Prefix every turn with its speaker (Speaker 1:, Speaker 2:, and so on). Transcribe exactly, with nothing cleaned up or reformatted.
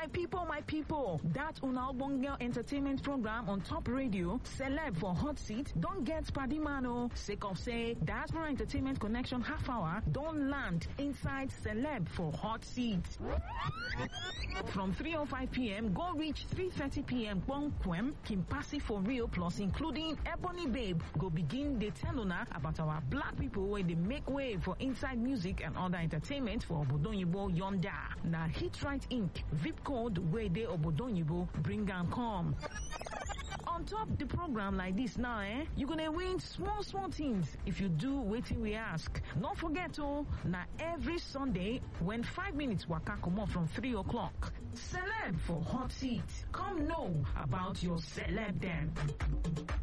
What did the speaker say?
Speaker 1: My people, my people, that una ogbonge entertainment program on Top Radio, Celeb for Hot Seat, don't get paddy mano. Sake of say, Diaspora Entertainment Connection half hour don't land inside Celeb for Hot Seat. From three oh five p.m. go reach three thirty p.m. Bonquem, Kimpasi for real plus including Ebony Babe go begin the tell una about our black people where they make way for inside music and other entertainment for Obodonyibo yonder. Na Hit Right Incorporated V I P code where they Obodonyibo bring and come. On top the program like this now, eh, you're gonna win small, small things if you do waiting we ask. Don't forget, oh, now every Sunday when five minutes waka come off from three o'clock. Celeb for Hot Seat. Come know about your celeb then.